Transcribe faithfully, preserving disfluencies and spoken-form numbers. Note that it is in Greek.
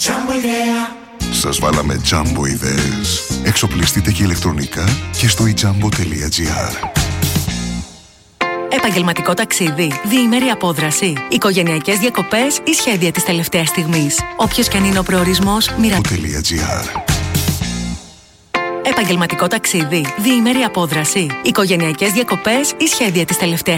Σας βάλαμε Jumbo ιδέες. Εξοπλιστείτε και ηλεκτρονικά και στο e jumbo τελεία gr. Επαγγελματικό ταξίδι, διήμερη απόδραση, οικογενειακές διακοπές ή σχέδια της τελευταίας στιγμής. Όποιος και αν είναι ο προορισμός, μοιρα.gr. Επαγγελματικό ταξίδι, διήμερη απόδραση, οικογενειακές διακοπές ή σχέδια της τελευταίας